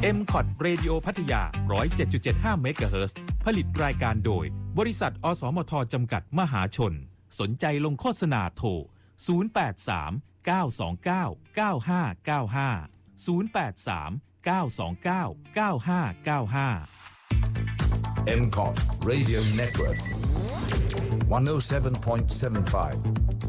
MCOT Radio พัทยา 107.75 เมกะเฮิรตซ์ผลิตรายการโดยบริษัทอสมทจำกัดมหาชนสนใจลงโฆษณาโทร083 929 9595 083 929 9595 MCOT Radio Network 107.75